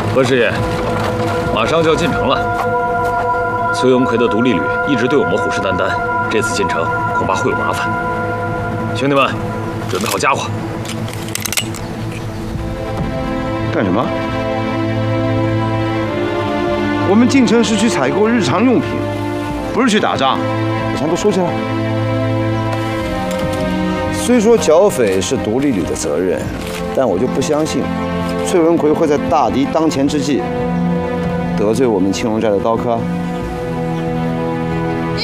何师爷，马上就要进城了。崔文奎的独立旅一直对我们虎视眈眈，这次进城恐怕会有麻烦。兄弟们，准备好家伙。 干什么？我们进城是去采购日常用品，不是去打仗。把枪都收起来。虽说剿匪是独立旅的责任，但我就不相信崔文奎会在大敌当前之际得罪我们青龙寨的刀客。 爹，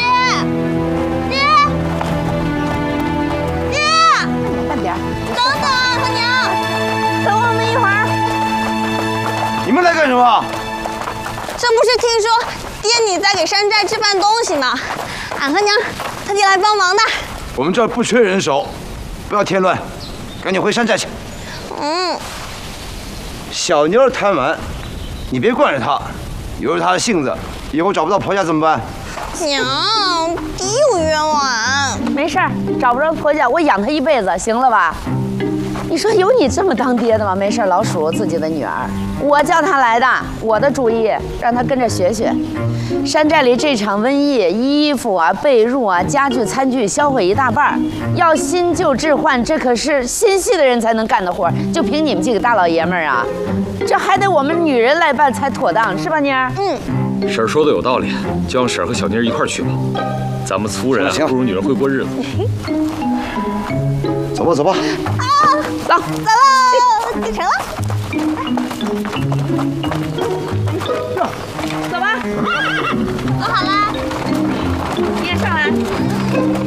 慢点，等等啊，他娘，等我们一会儿。 你们来干什么？ 这不是听说爹你在给山寨置办东西吗？俺和娘特地来帮忙的。 我们这儿不缺人手，不要添乱，赶紧回山寨去。小妞贪玩，你别惯着她，由着她的性子，以后找不到婆家怎么办？ 娘，爹有冤枉。 没事儿，找不着婆家，我养她一辈子，行了吧？你说有你这么当爹的吗？没事，老鼠自己的女儿，我叫她来的，我的主意，让她跟着学学。山寨里这场瘟疫，衣服啊、被褥啊、家具、餐具销毁一大半，要新旧置换，这可是心细的人才能干的活，就凭你们几个大老爷们儿啊，这还得我们女人来办才妥当，是吧，妮儿？ 婶儿说的有道理，就让婶儿和小妮儿一块儿去吧。咱们粗人不如女人会过日子。 走吧，走吧。 走了，进城了。